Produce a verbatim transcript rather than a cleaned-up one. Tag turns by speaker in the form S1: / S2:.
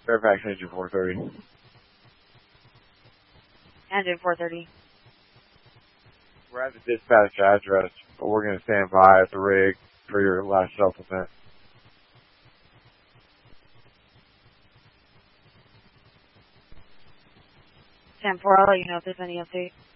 S1: Fairfax Engine four thirty.
S2: Engine four thirty.
S1: We're at the dispatch address, but we're going to stand by at the rig for your last self-defense.
S2: ten four, I'll let you know if there's any update.